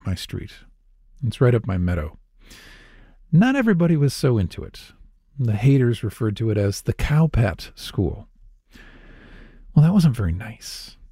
my street. It's right up my meadow. Not everybody was so into it. The haters referred to it as the Cowpet School. Well, that wasn't very nice.